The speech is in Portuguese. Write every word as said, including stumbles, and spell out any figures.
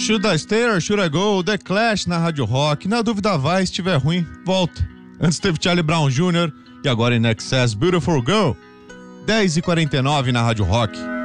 Should I Stay or Should I Go? The Clash na Rádio Rock. Na dúvida vai, se estiver ruim, volta. Antes teve Charlie Brown Júnior e agora In Excess, Beautiful Girl. dez e quarenta e nove na Rádio Rock.